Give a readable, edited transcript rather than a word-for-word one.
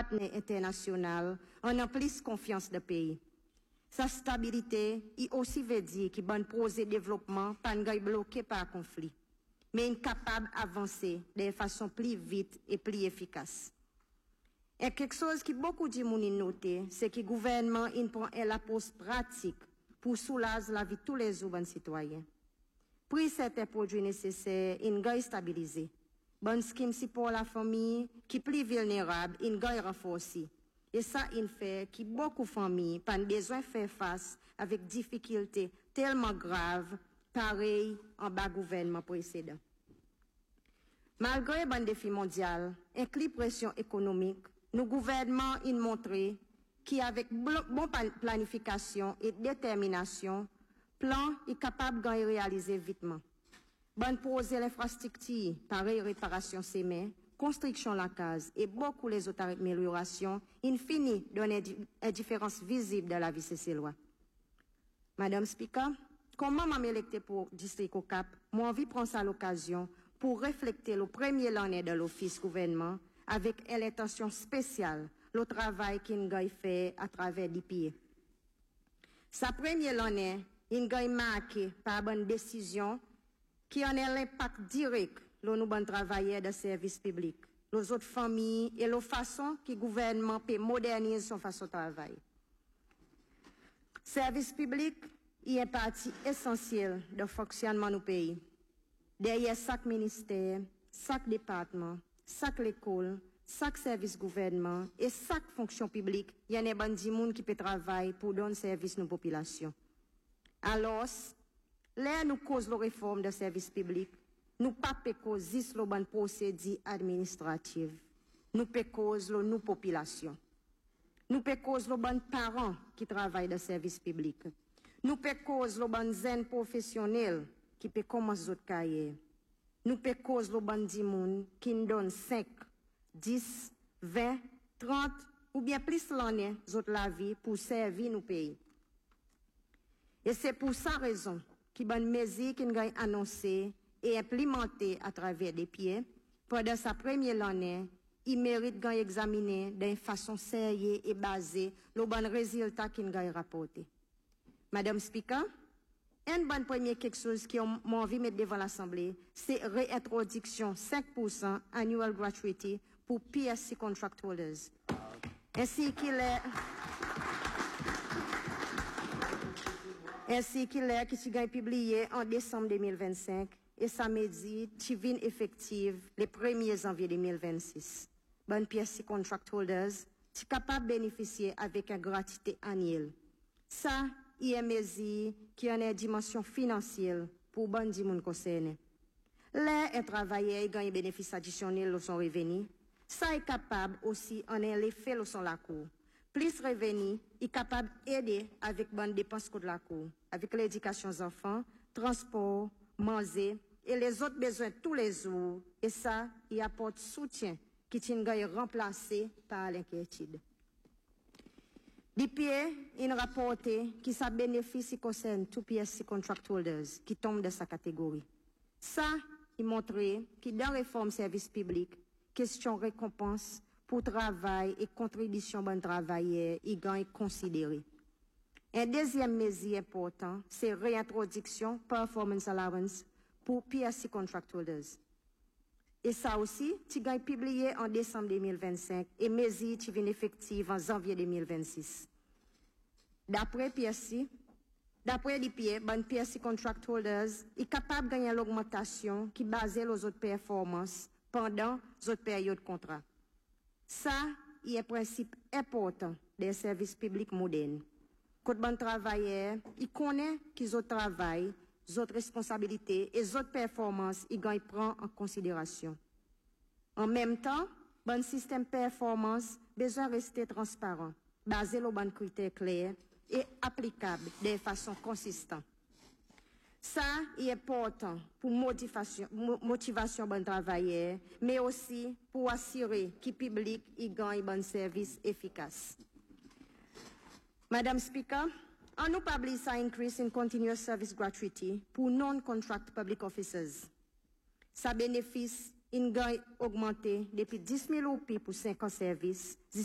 partenaires internationaux, on a plus confiance de pays. Sa stabilité, il aussi veut dire qu'il bon projet de développement, pas bloqué par conflit, mais incapable d'avancer de façon plus vite et plus efficace. Et quelque chose qui beaucoup de gens noté, c'est que le gouvernement prend la pose pratique pour soulager la vie de tous les urbains citoyens. Pour certains produits nécessaires, il est stabilisé. Bon scheme si pour la famille qui est plus vulnérable, il est renforcé. Et ça, il fait que beaucoup de familles ont besoin de faire face avec difficultés tellement graves, pareil en bas gouvernement précédent. Malgré les défis mondiaux, inclus pression économique, nos gouvernements ont montré qu'avec bonne planification et détermination, plan est capable de réaliser vitement. Bonne poser l'infrastructure, pareil réparation sémé, construction la case et beaucoup les autres améliorations, in fini donner une différence visible dans la vie céciloise. Madame Speaker, comment m'a électé pour district au Cap, moi envie prendre ça l'occasion pour refléter le premier l'année de l'office gouvernement avec une intention spéciale, le travail qu'il a fait à travers l'IPA. Sa première année, il a marqué par bonne décision qui en a l'impact direct sur nos bons travailleurs de service public, les autres familles et la façon que le gouvernement peut moderniser son façon de travail. Service public est une partie essentielle du fonctionnement de nos pays. Derrière chaque ministère, chaque département, chaque école, chaque service gouvernement et chaque fonction publique, il y a des gens qui peuvent travailler pour donner service à nos populations. Alors, là, nous causons la réforme de service public, nous pas causer le bon procédure administrative, nous causer nos populations. Nous causer les bons parents qui travaillent dans le service public. Nous causer les bons jeunes professionnels qui peuvent commencer leur carrière. Nous causer les bons gens qui nous donnent 5, 10, 20, 30 ou bien plus l'année de la vie pour servir nos pays. Et c'est pour sa raison que les mesures qui nous ont annoncées et implémentées à travers des pieds, pendant sa première année, il mérite d'examiner d'une façon sérieuse et basée le bon résultat qu'il a rapporté. Madame Speaker, une bonne première quelque chose qui m'a envie de mettre devant l'Assemblée, c'est réintroduction 5% annual gratuity pour PSC contract holders. Ainsi qu'il est qui sera publié en décembre 2025 et ça me dit qui vient effective le 1er janvier 2026. Bonne PSC contract holders, sont capables de bénéficier avec une gratuité annuelle. Ça, il y a une mesure qui a une dimension financière pour bon du monde concerné. Là, un travailleur gagne un bénéfice additionnel de son revenu. Ça est capable aussi en l'effet de son la cour. Plus revenu, est capable d'aider avec bonnes dépenses de la cour, avec l'éducation des enfants, transport, manger et les autres besoins tous les jours. Et ça, il apporte soutien qui est remplacé par l'inquiétude. L'IPA, il rapporte que ça bénéficie concerne tous PSC contract holders qui tombent de sa catégorie. Ça, il montre que dans la réforme service public, question récompense pour travail et contribution bon travailleur, il gagne considéré. Un deuxième mesure important, c'est réintroduction performance allowance pour PSC contract holders. Et ça aussi, tu gagnes publié en décembre 2025 et mesure qui vient effective en janvier 2026. D'après l'IPA, bon PSC contract holders est capable de gagner l'augmentation qui est basée sur les autres performances pendant les autres périodes de contrat. Ça, est un principe important des services publics modernes. Quand bon travailleur, il connaît qu'ils ont travail, les autres responsabilités et les autres performances, il prend en considération. En même temps, bon système performance besoin de rester transparent, basé sur bon critères clairs et applicable de façon consistante. Ça est important pour motivation bon travailleur, mais aussi pour assurer que le public gagne bon service efficace. Madame Speaker, on nous publish un increase in continuous service gratuity pour non-contract public officers. Sa bénéfice, il gagne augmenté depuis 10 000 roupies pour 5 ans de service